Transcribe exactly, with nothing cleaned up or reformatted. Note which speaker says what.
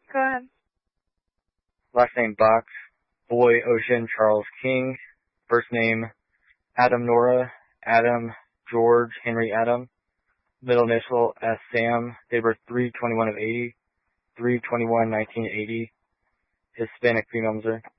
Speaker 1: Go ahead.
Speaker 2: Last name Box, boy Ocean Charles King, first name Adam Nora, Adam George Henry Adam, middle initial S Sam, date of birth three twenty-one of eighty, three twenty-one nineteen eighty, Hispanic female, Missouri.